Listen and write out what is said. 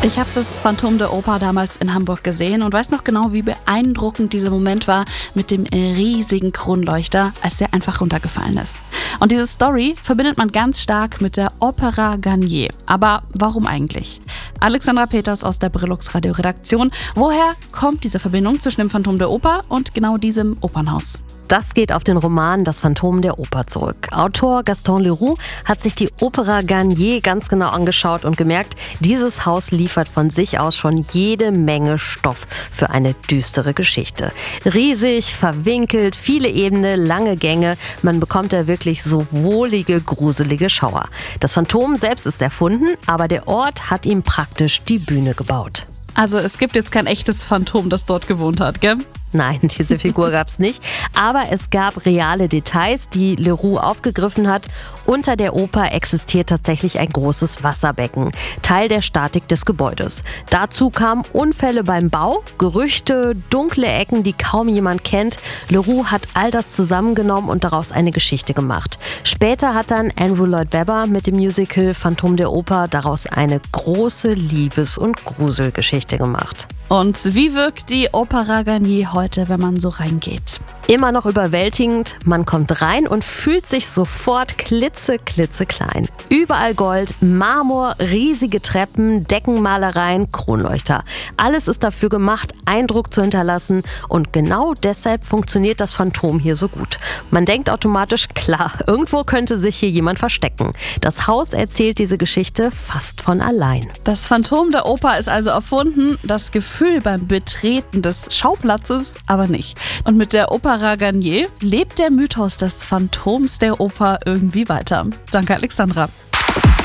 Ich habe das Phantom der Oper damals in Hamburg gesehen und weiß noch genau, wie beeindruckend dieser Moment war mit dem riesigen Kronleuchter, als der einfach runtergefallen ist. Und diese Story verbindet man ganz stark mit der Opera Garnier. Aber warum eigentlich? Alexandra Peters aus der Brillux Radio Redaktion. Woher kommt diese Verbindung zwischen dem Phantom der Oper und genau diesem Opernhaus? Das geht auf den Roman Das Phantom der Oper zurück. Autor Gaston Leroux hat sich die Opera Garnier ganz genau angeschaut und gemerkt, dieses Haus liefert von sich aus schon jede Menge Stoff für eine düstere Geschichte. Riesig, verwinkelt, viele Ebenen, lange Gänge, man bekommt da wirklich so wohlige, gruselige Schauer. Das Phantom selbst ist erfunden, aber der Ort hat ihm praktisch die Bühne gebaut. Also es gibt jetzt kein echtes Phantom, das dort gewohnt hat, gell? Nein, diese Figur gab's nicht, aber es gab reale Details, die Leroux aufgegriffen hat. Unter der Oper existiert tatsächlich ein großes Wasserbecken, Teil der Statik des Gebäudes. Dazu kamen Unfälle beim Bau, Gerüchte, dunkle Ecken, die kaum jemand kennt. Leroux hat all das zusammengenommen und daraus eine Geschichte gemacht. Später hat dann Andrew Lloyd Webber mit dem Musical Phantom der Oper daraus eine große Liebes- und Gruselgeschichte gemacht. Und wie wirkt die Opera Garnier heute, wenn man so reingeht? Immer noch überwältigend, man kommt rein und fühlt sich sofort klitzeklein. Überall Gold, Marmor, riesige Treppen, Deckenmalereien, Kronleuchter. Alles ist dafür gemacht, Eindruck zu hinterlassen und genau deshalb funktioniert das Phantom hier so gut. Man denkt automatisch, klar, irgendwo könnte sich hier jemand verstecken. Das Haus erzählt diese Geschichte fast von allein. Das Phantom der Oper ist also erfunden, das Gefühl beim Betreten des Schauplatzes aber nicht. Und mit der Opera Garnier lebt der Mythos des Phantoms der Oper irgendwie weiter. Danke, Alexandra.